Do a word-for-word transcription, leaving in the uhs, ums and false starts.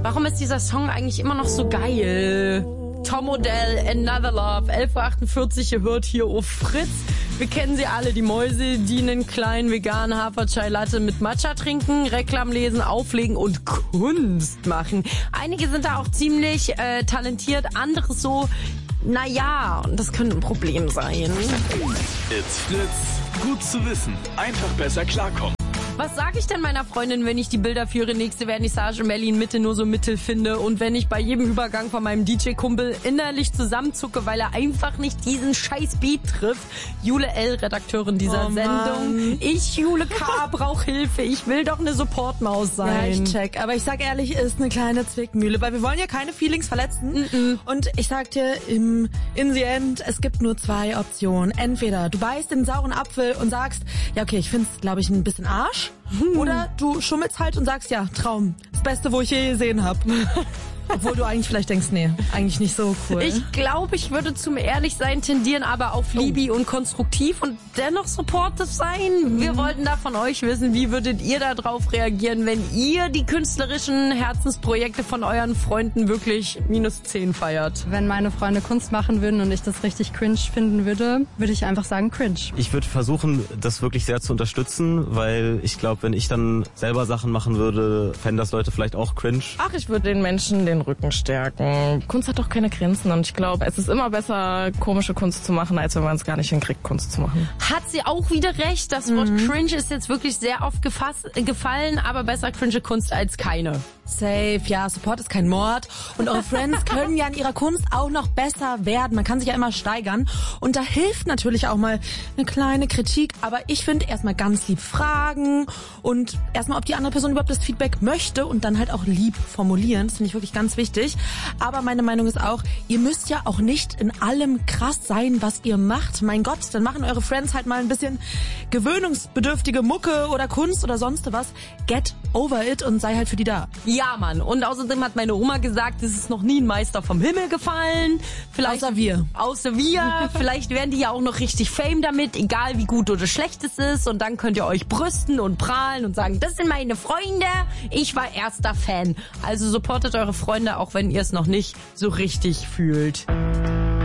Warum ist dieser Song eigentlich immer noch so geil? Tom Odell, Another Love, elf Uhr achtundvierzig, ihr hört hier auf Fritz. Wir kennen sie alle, die Mäuse, die einen kleinen veganen Hafer-Chai-Latte mit Matcha trinken, Reklam lesen, auflegen und Kunst machen. Einige sind da auch ziemlich äh, talentiert, andere so, naja, und das könnte ein Problem sein. It's Fritz, gut zu wissen, einfach besser klarkommen. Was sage ich denn meiner Freundin, wenn ich die Bilder für ihre nächste Vernissage in Berlin Mitte nur so mittel finde und wenn ich bei jedem Übergang von meinem D J-Kumpel innerlich zusammenzucke, weil er einfach nicht diesen scheiß Beat trifft? Jule L., Redakteurin dieser oh, Sendung. Mann. Ich, Jule K., brauche Hilfe. Ich will doch eine Supportmaus sein. Ja, ich check. Aber ich sag ehrlich, ist eine kleine Zwickmühle, weil wir wollen ja keine Feelings verletzen. Mm-mm. Und ich sag dir, im in the end, es gibt nur zwei Optionen. Entweder du beißt den sauren Apfel und sagst, ja okay, ich find's, glaube ich, ein bisschen Arsch. Hm. Oder du schummelst halt und sagst, ja, Traum. Das Beste, wo ich je gesehen habe. Obwohl du eigentlich vielleicht denkst, nee, eigentlich nicht so cool. Ich glaube, ich würde zum Ehrlichsein tendieren, aber auf Liebe oh. und konstruktiv und dennoch supportive sein. Mhm. Wir wollten da von euch wissen, wie würdet ihr da drauf reagieren, wenn ihr die künstlerischen Herzensprojekte von euren Freunden wirklich minus zehn feiert? Wenn meine Freunde Kunst machen würden und ich das richtig cringe finden würde, würde ich einfach sagen cringe. Ich würde versuchen, das wirklich sehr zu unterstützen, weil ich glaube, wenn ich dann selber Sachen machen würde, fänden das Leute vielleicht auch cringe. Ach, ich würde den Menschen den Rücken stärken. Kunst hat doch keine Grenzen und ich glaube, es ist immer besser, komische Kunst zu machen, als wenn man es gar nicht hinkriegt, Kunst zu machen. Hat sie auch wieder recht. Das Wort mhm. cringe ist jetzt wirklich sehr oft gefasst, gefallen, aber besser cringe Kunst als keine. Safe, ja, Support ist kein Mord und eure Friends können ja in ihrer Kunst auch noch besser werden. Man kann sich ja immer steigern und da hilft natürlich auch mal eine kleine Kritik, aber ich finde erstmal ganz lieb fragen und erstmal, ob die andere Person überhaupt das Feedback möchte und dann halt auch lieb formulieren. Das finde ich wirklich ganz wichtig. Aber meine Meinung ist auch, ihr müsst ja auch nicht in allem krass sein, was ihr macht. Mein Gott, dann machen eure Friends halt mal ein bisschen gewöhnungsbedürftige Mucke oder Kunst oder sonst was. Get over it und sei halt für die da. Ja, Mann. Und außerdem hat meine Oma gesagt, es ist noch nie ein Meister vom Himmel gefallen. Vielleicht, außer wir. Außer wir. Vielleicht werden die ja auch noch richtig Fame damit, egal wie gut oder schlecht es ist. Und dann könnt ihr euch brüsten und prahlen und sagen, das sind meine Freunde. Ich war erster Fan. Also supportet eure Freunde, auch wenn ihr es noch nicht so richtig fühlt.